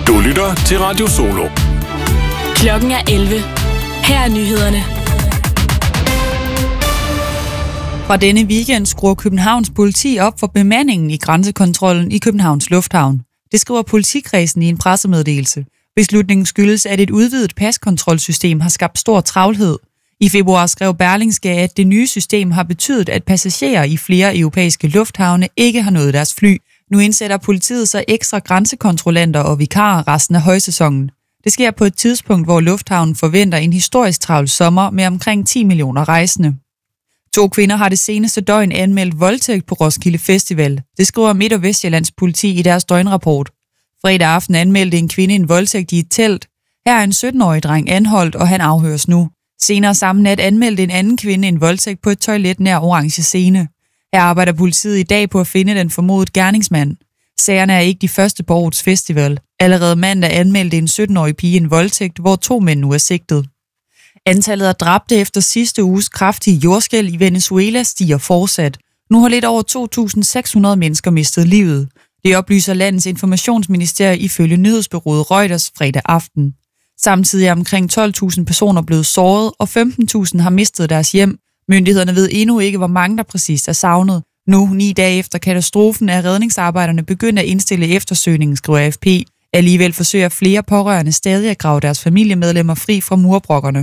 Du lytter til Radio Solo. Klokken er 11. Her er nyhederne. Fra denne weekend skruer Københavns politi op for bemandingen i grænsekontrollen i Københavns Lufthavn. Det skriver politikredsen i en pressemeddelelse. Beslutningen skyldes, at et udvidet paskontrolsystem har skabt stor travlhed. I februar skrev Berlingske, at det nye system har betydet, at passagerer i flere europæiske lufthavne ikke har nået deres fly. Nu indsætter politiet så ekstra grænsekontrollanter og vikarer resten af højsæsonen. Det sker på et tidspunkt, hvor lufthavnen forventer en historisk travl sommer med omkring 10 millioner rejsende. 2 kvinder har det seneste døgn anmeldt voldtægt på Roskilde Festival. Det skriver Midt- og Vestjyllands politi i deres døgnrapport. Fredag aften anmeldte en kvinde en voldtægt i et telt. Her er en 17-årig dreng anholdt, og han afhøres nu. Senere samme nat anmeldte en anden kvinde en voldtægt på et toilet nær Orange Scene. Her arbejder politiet i dag på at finde den formodede gerningsmand. Sagerne er ikke de første på årets festival. Allerede mandag anmeldte en 17-årig pige en voldtægt, hvor 2 mænd nu er sigtet. Antallet af dræbte efter sidste uges kraftige jordskælv i Venezuela stiger fortsat. Nu har lidt over 2.600 mennesker mistet livet. Det oplyser landets informationsministerie ifølge nyhedsbureauet Reuters fredag aften. Samtidig er omkring 12.000 personer blevet såret, og 15.000 har mistet deres hjem. Myndighederne ved endnu ikke, hvor mange der præcist er savnet. Nu, 9 dage efter katastrofen, er redningsarbejderne begyndt at indstille eftersøgningen, skriver AFP. Alligevel forsøger flere pårørende stadig at grave deres familiemedlemmer fri fra murbrokkerne.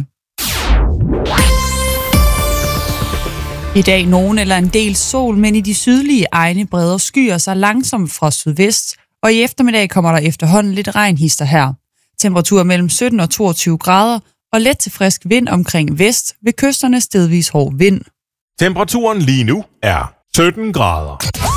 I dag nogen eller en del sol, men i de sydlige egne breder skyer sig langsomt fra sydvest, og i eftermiddag kommer der efterhånden lidt regnhister her. Temperatur mellem 17 og 22 grader, og let til frisk vind omkring vest, ved kysterne stedvis hård vind. Temperaturen lige nu er 17 grader.